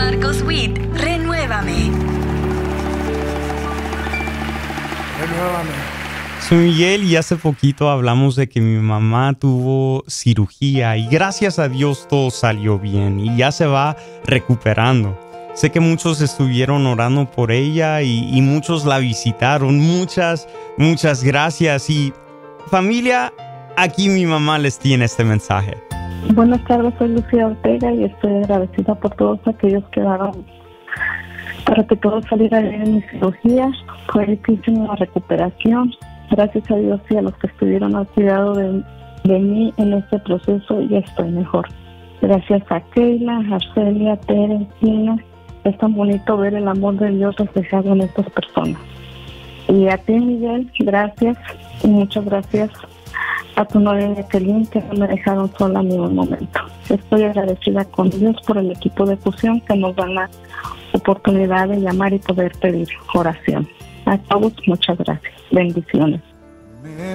Marcos Witt, Renuévame. Soy Miguel y hace poquito hablamos de que mi mamá tuvo cirugía y gracias a Dios todo salió bien y ya se va recuperando. Sé que muchos estuvieron orando por ella y muchos la visitaron. Muchas gracias. Y familia, aquí mi mamá les tiene este mensaje. Buenas tardes, soy Lucía Ortega y estoy agradecida por todos aquellos que daron para que todo saliera bien en mi cirugía. Fue difícil la recuperación. Gracias a Dios y a los que estuvieron al cuidado de mí en este proceso, ya estoy mejor. Gracias a Keila, Arcelia, Tere, Tina. Es tan bonito ver el amor de Dios reflejado en estas personas. Y a ti, Miguel, gracias. Y muchas gracias a tu novia Jacqueline, que no me dejaron sola ni un momento. Estoy agradecida con Dios por el equipo de fusión que nos dan la oportunidad de llamar y poder pedir oración. A todos, muchas gracias. Bendiciones.